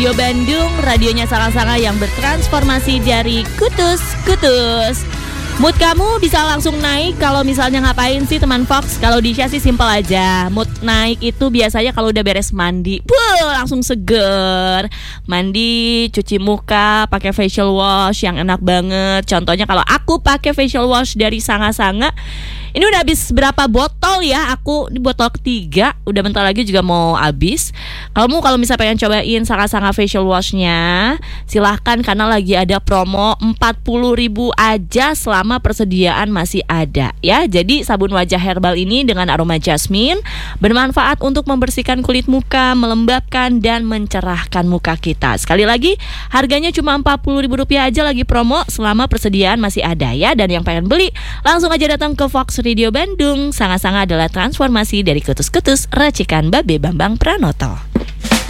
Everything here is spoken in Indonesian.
Radio Bandung, radionya Sanga-Sanga yang bertransformasi dari kutus-kutus. Mood kamu bisa langsung naik kalau misalnya ngapain sih teman Fox? Kalau di Isya sih simpel aja. Mood naik itu biasanya kalau udah beres mandi, langsung seger. Mandi, cuci muka, pakai facial wash yang enak banget. Contohnya kalau aku pakai facial wash dari Sanga-Sanga, ini udah habis berapa botol ya? Aku di botol ketiga, udah bentar lagi juga mau habis. Kalau misalnya pengen cobain Sanga-Sanga facial washnya, silahkan karena lagi ada promo 40.000 aja selama persediaan masih ada ya. Jadi sabun wajah herbal ini dengan aroma jasmine bermanfaat untuk membersihkan kulit muka, melembabkan dan mencerahkan muka kita. Sekali lagi, harganya cuma Rp40.000 aja lagi promo selama persediaan masih ada ya. Dan yang pengen beli, langsung aja datang ke Fox Radio Bandung. Sanga-Sanga adalah transformasi dari kutus-kutus racikan Babe Bambang Pranoto.